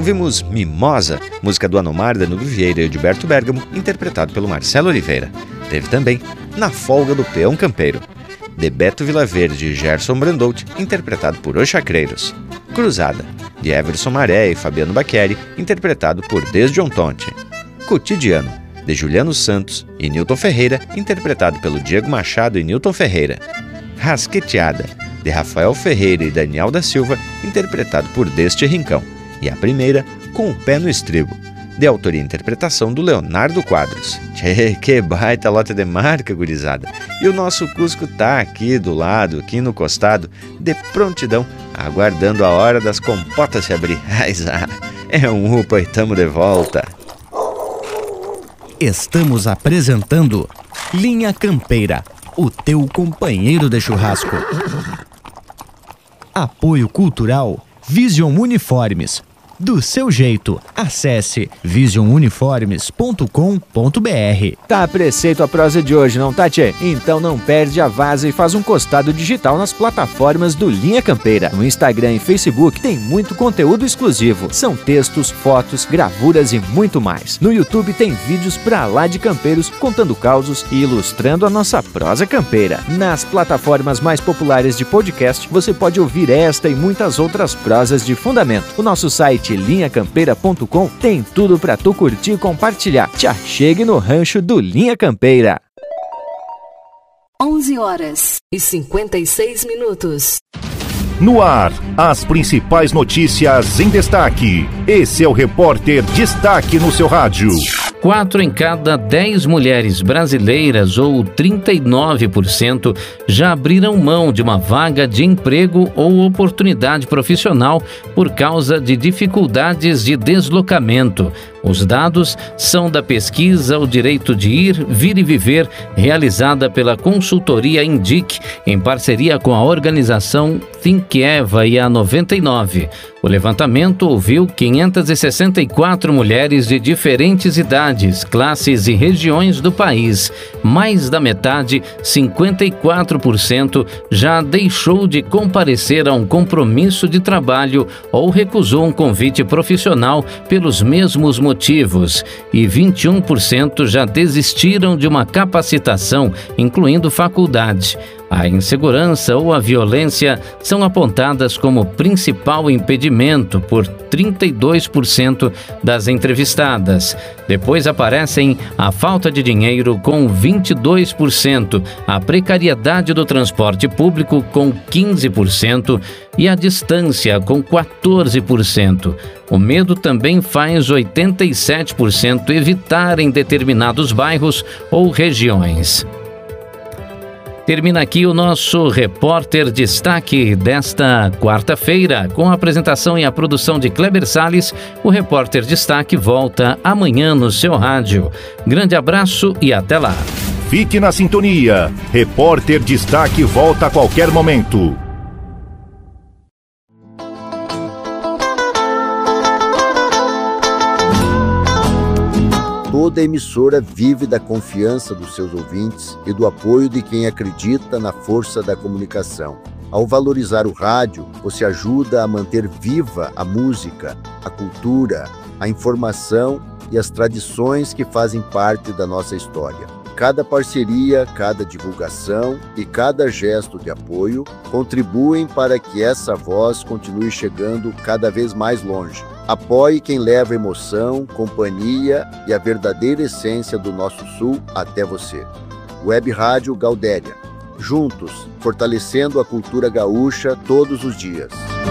Ouvimos Mimosa, música do Anomar, Danilo Vieira e Edilberto Bergamo, interpretado pelo Marcelo Oliveira. Teve também Na Folga do Peão Campeiro, de Beto Vilaverde e Gerson Brandout, interpretado por Os Chacreiros. Cruzada, de Everson Maré e Fabiano Bacchieri, interpretado por Desde John Tonte. Cotidiano, de Juliano Santos e Nilton Ferreira, interpretado pelo Diego Machado e Nilton Ferreira. Rasqueteada, de Rafael Ferreira e Daniel da Silva, interpretado por Deste Rincão. E a primeira, Com o Pé no Estribo, de autoria e interpretação do Leonardo Quadros. Tchê, que baita lota de marca, gurizada! E o nosso Cusco tá aqui do lado, aqui no costado, de prontidão, aguardando a hora das compotas se abrir. É um upa e tamo de volta! Estamos apresentando Linha Campeira, o teu companheiro de churrasco. Apoio Cultural Vision Uniformes. Do seu jeito, acesse visionuniformes.com.br. Tá a preceito a prosa de hoje, não tá, tchê? Então não perde a vaza e faz um costado digital nas plataformas do Linha Campeira. No Instagram e Facebook tem muito conteúdo exclusivo. São textos, fotos, gravuras e muito mais. No YouTube tem vídeos pra lá de campeiros contando causos e ilustrando a nossa prosa campeira. Nas plataformas mais populares de podcast, você pode ouvir esta e muitas outras prosas de fundamento. O nosso site linhacampeira.com tem tudo pra tu curtir e compartilhar. Te achegue no rancho do Linha Campeira. 11h56. No ar, as principais notícias em destaque. Esse é o Repórter Destaque no seu rádio. 4 em cada 10 mulheres brasileiras, ou 39%, já abriram mão de uma vaga de emprego ou oportunidade profissional por causa de dificuldades de deslocamento. Os dados são da pesquisa O Direito de Ir, Vir e Viver, realizada pela consultoria Indic, em parceria com a organização Think Eva e a 99. O levantamento ouviu 564 mulheres de diferentes idades, classes e regiões do país. Mais da metade, 54%, já deixou de comparecer a um compromisso de trabalho ou recusou um convite profissional pelos mesmos motivos. E 21% já desistiram de uma capacitação, incluindo faculdade. A insegurança ou a violência são apontadas como principal impedimento por 32% das entrevistadas. Depois aparecem a falta de dinheiro com 22%, a precariedade do transporte público com 15% e a distância com 14%. O medo também faz 87% evitar em determinados bairros ou regiões. Termina aqui o nosso Repórter Destaque desta quarta-feira. Com a apresentação e a produção de Kleber Salles, o Repórter Destaque volta amanhã no seu rádio. Grande abraço e até lá. Fique na sintonia. Repórter Destaque volta a qualquer momento. Toda emissora vive da confiança dos seus ouvintes e do apoio de quem acredita na força da comunicação. Ao valorizar o rádio, você ajuda a manter viva a música, a cultura, a informação e as tradições que fazem parte da nossa história. Cada parceria, cada divulgação e cada gesto de apoio contribuem para que essa voz continue chegando cada vez mais longe. Apoie quem leva emoção, companhia e a verdadeira essência do nosso Sul até você. Web Rádio Gaudéria. Juntos, fortalecendo a cultura gaúcha todos os dias.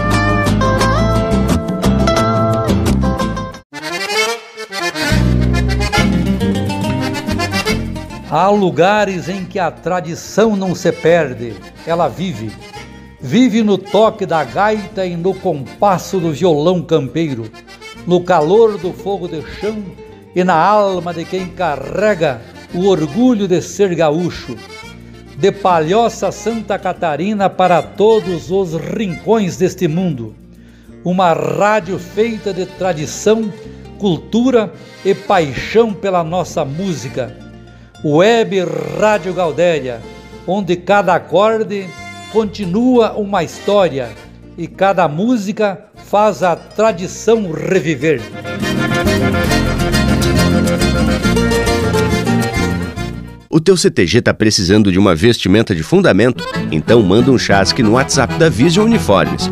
Há lugares em que a tradição não se perde, ela vive. Vive no toque da gaita e no compasso do violão campeiro, no calor do fogo de chão e na alma de quem carrega o orgulho de ser gaúcho. De Palhoça, Santa Catarina, para todos os rincões deste mundo. Uma rádio feita de tradição, cultura e paixão pela nossa música. Web Rádio Gaudéria, onde cada acorde continua uma história e cada música faz a tradição reviver. O teu CTG está precisando de uma vestimenta de fundamento? Então manda um chasque no WhatsApp da Vision Uniformes,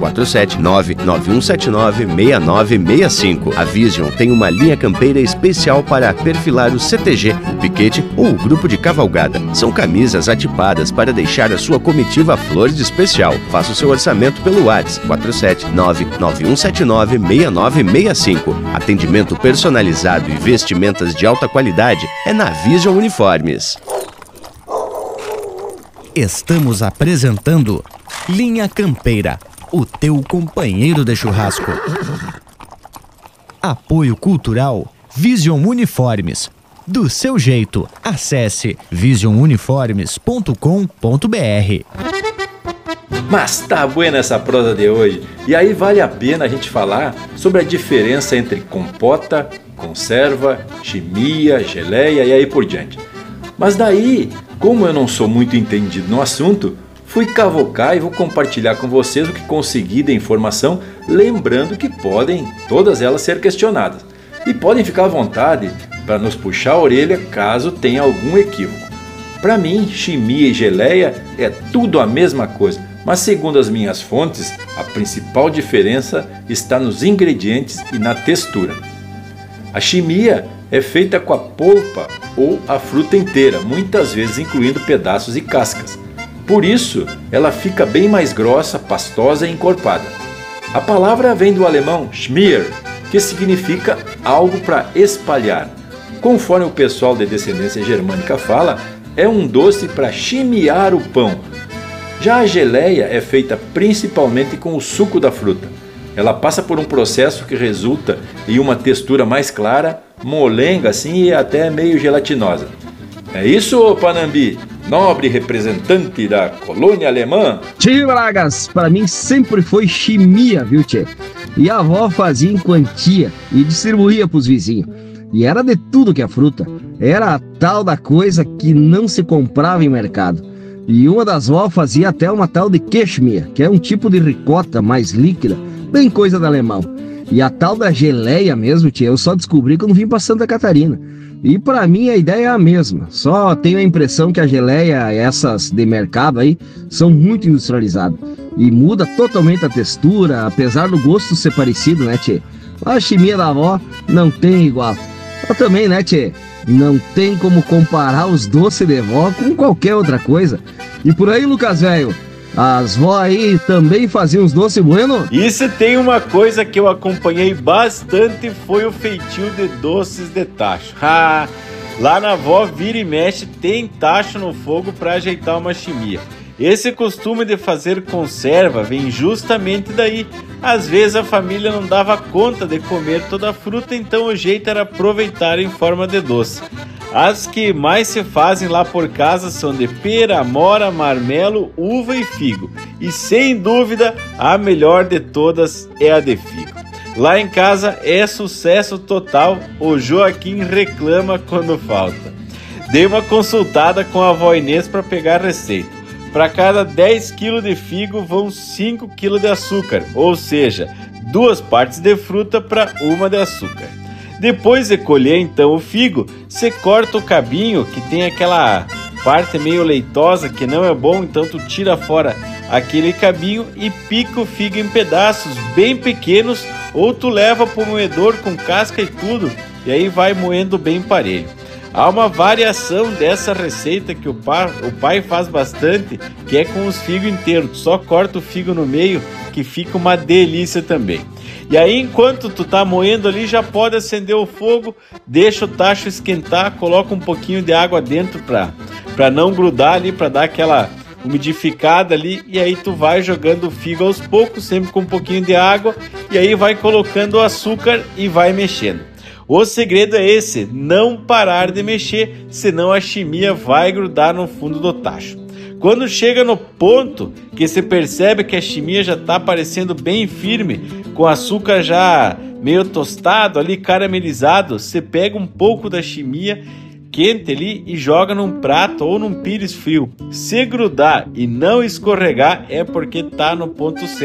479-9179-6965. A Vision tem uma linha campeira especial para perfilar o CTG, o piquete ou o grupo de cavalgada. São camisas atipadas para deixar a sua comitiva flor de especial. Faça o seu orçamento pelo WhatsApp, 479-9179-6965. Atendimento personalizado e vestimentas de alta qualidade é na Vision Uniformes. Estamos apresentando Linha Campeira, o teu companheiro de churrasco. Apoio Cultural Vision Uniformes. Do seu jeito, acesse visionuniformes.com.br. Mas tá buena essa prosa de hoje. E aí vale a pena a gente falar sobre a diferença entre compota, conserva, chimia, geleia e aí por diante. Mas daí, como eu não sou muito entendido no assunto, fui cavocar e vou compartilhar com vocês o que consegui de informação, lembrando que podem todas elas ser questionadas. E podem ficar à vontade para nos puxar a orelha caso tenha algum equívoco. Para mim, chimia e geleia é tudo a mesma coisa, mas segundo as minhas fontes, a principal diferença está nos ingredientes e na textura. A chimia é feita com a polpa ou a fruta inteira, muitas vezes incluindo pedaços e cascas. Por isso, ela fica bem mais grossa, pastosa e encorpada. A palavra vem do alemão Schmier, que significa algo para espalhar. Conforme o pessoal de descendência germânica fala, é um doce para chimiar o pão. Já a geleia é feita principalmente com o suco da fruta. Ela passa por um processo que resulta em uma textura mais clara, molenga assim e até meio gelatinosa. É isso, Panambi, nobre representante da colônia alemã? Tio Bragas, para mim sempre foi chimia, viu, tchê? E a avó fazia em quantia e distribuía pros vizinhos. E era de tudo que é fruta. Era a tal da coisa que não se comprava em mercado. E uma das vó fazia até uma tal de quechmia, que é um tipo de ricota mais líquida, bem coisa do alemão. E a tal da geleia mesmo, tia, eu só descobri quando vim pra Santa Catarina. E pra mim a ideia é a mesma. Só tenho a impressão que a geleia, essas de mercado aí, são muito industrializadas. E muda totalmente a textura, apesar do gosto ser parecido, né, tia? A chimia da avó não tem igual. Mas também, né, tia? Não tem como comparar os doces de vó com qualquer outra coisa. E por aí, Lucas velho, as vó aí também faziam os doces bueno? E se tem uma coisa que eu acompanhei bastante foi o feitio de doces de tacho. Lá na avó vira e mexe tem tacho no fogo para ajeitar uma chimia. Esse costume de fazer conserva vem justamente daí. Às vezes a família não dava conta de comer toda a fruta, então o jeito era aproveitar em forma de doce. As que mais se fazem lá por casa são de pera, amora, marmelo, uva e figo. E sem dúvida, a melhor de todas é a de figo. Lá em casa é sucesso total, o Joaquim reclama quando falta. Dei uma consultada com a avó Inês para pegar a receita. Para cada 10 kg de figo vão 5 kg de açúcar, ou seja, 2 partes de fruta para 1 de açúcar. Depois de colher então o figo, você corta o cabinho, que tem aquela parte meio leitosa que não é bom, então tu tira fora aquele cabinho e pica o figo em pedaços bem pequenos, ou tu leva para o moedor com casca e tudo, e aí vai moendo bem parelho. Há uma variação dessa receita que o pai faz bastante, que é com os figos inteiros. Tu só corta o figo no meio, que fica uma delícia também. E aí, enquanto tu tá moendo ali, já pode acender o fogo, deixa o tacho esquentar, coloca um pouquinho de água dentro para não grudar ali, para dar aquela umidificada ali, e aí tu vai jogando o figo aos poucos, sempre com um pouquinho de água, e aí vai colocando o açúcar e vai mexendo. O segredo é esse, não parar de mexer, senão a chimia vai grudar no fundo do tacho. Quando chega no ponto que você percebe que a chimia já está parecendo bem firme, com o açúcar já meio tostado ali, caramelizado, você pega um pouco da chimia quente ali e joga num prato ou num pires frio. Se grudar e não escorregar é porque tá no ponto certo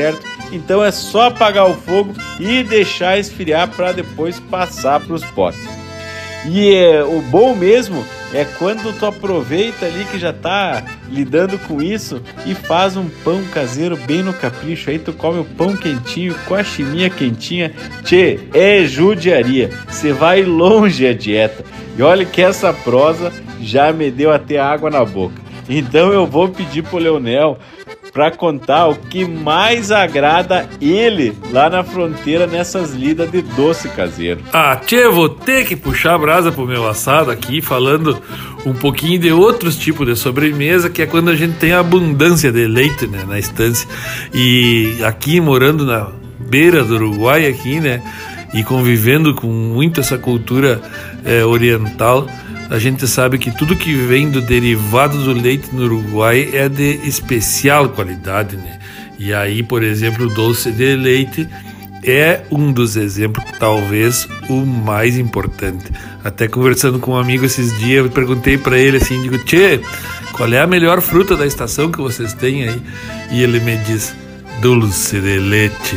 Então é só apagar o fogo e deixar esfriar para depois passar para os potes. E o bom mesmo é quando tu aproveita ali que já tá lidando com isso e faz um pão caseiro bem no capricho. Aí tu come o pão quentinho com a chimia quentinha. Tchê, é judiaria. Você vai longe a dieta. E olha que essa prosa já me deu até água na boca. Então eu vou pedir pro Leonel para contar o que mais agrada ele lá na fronteira nessas lidas de doce caseiro. Tchê, vou ter que puxar a brasa pro meu assado aqui, falando um pouquinho de outros tipos de sobremesa, que é quando a gente tem abundância de leite, né, na estância. E aqui, morando na beira do Uruguai aqui, né, e convivendo com muito essa cultura oriental, a gente sabe que tudo que vem do derivado do leite no Uruguai é de especial qualidade, né? E aí, por exemplo, o doce de leite é um dos exemplos, talvez o mais importante. Até conversando com um amigo esses dias, eu perguntei para ele assim, digo, tchê, qual é a melhor fruta da estação que vocês têm aí? E ele me diz, dulce de leite.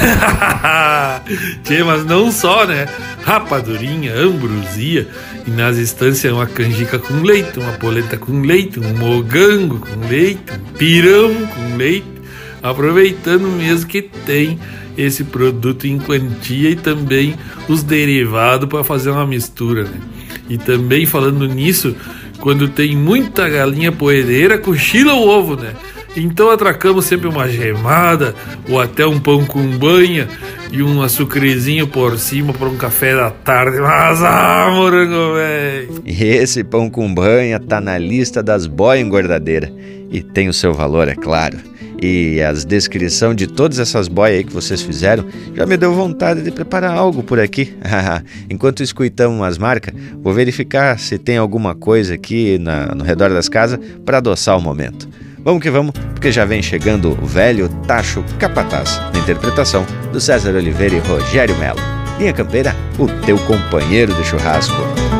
Tchê, mas não só, né? Rapadurinha, ambrosia, e nas estâncias uma canjica com leite, uma polenta com leite, um mogango com leite, um pirão com leite, aproveitando mesmo que tem esse produto em quantia e também os derivados para fazer uma mistura, né? E também falando nisso, quando tem muita galinha poedeira, cochila o ovo, né? Então atracamos sempre uma gemada ou até um pão com banha e um açucrezinho por cima para um café da tarde. Mas, morango, velho! E esse pão com banha tá na lista das boias engordadeiras. E tem o seu valor, é claro. E as descrições de todas essas boias aí que vocês fizeram já me deu vontade de preparar algo por aqui. Enquanto escutamos as marcas, vou verificar se tem alguma coisa aqui no redor das casas para adoçar o momento. Vamos que vamos, porque já vem chegando o velho Tacho Capataz, na interpretação do César Oliveira e Rogério Melo. Linha Campeira, o teu companheiro de churrasco.